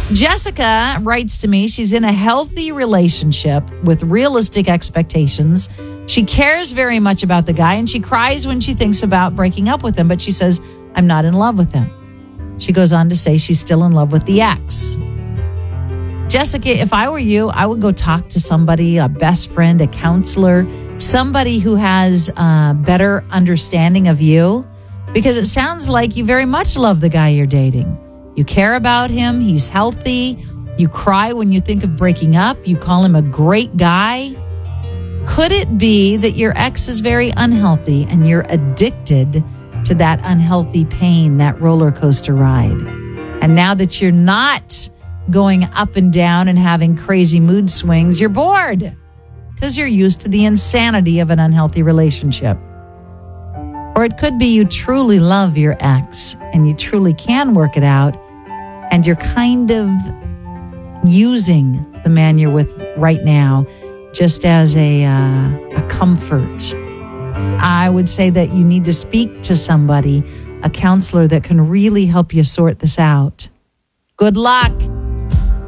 Jessica writes to me. She's in a healthy relationship with realistic expectations. She cares very much about the guy, and she cries when she thinks about breaking up with him, but she says, I'm not in love with him. She goes on to say she's still in love with the ex. Jessica, if I were you, I would go talk to somebody, a best friend, a counselor, somebody who has a better understanding of you, because it sounds like you very much love the guy you're dating. You care about him. He's healthy. You cry when you think of breaking up. You call him a great guy. Could it be that your ex is very unhealthy and you're addicted to that unhealthy pain, that roller coaster ride? And now that you're not going up and down and having crazy mood swings, you're bored because you're used to the insanity of an unhealthy relationship. Or it could be you truly love your ex and you truly can work it out, and you're kind of using the man you're with right now just as a comfort. I would say that you need to speak to somebody, a counselor that can really help you sort this out. Good luck.